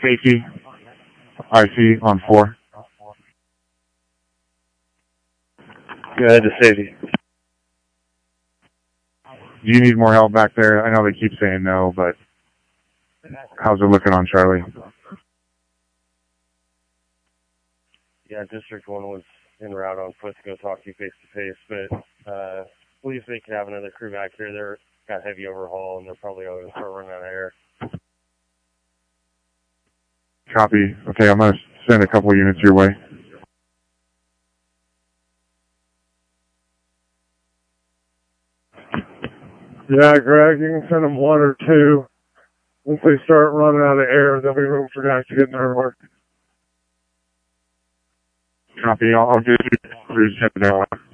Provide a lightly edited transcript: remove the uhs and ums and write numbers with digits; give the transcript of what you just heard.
Safety, IC on 4. Go ahead to safety. Do you need more help back there? I know they keep saying no, but how's it looking on Charlie? Yeah, District 1 was en route on foot to go talk to you face-to-face, but believe they could have another crew back here. They're got heavy overhaul, and they're probably going to start running out of air. Copy. Okay, I'm going to send a couple units your way. Yeah, Greg, you can send them 1 or 2. Once they start running out of air, there'll be room for guys to get in their work. Copy. I'll give you crews heading that way.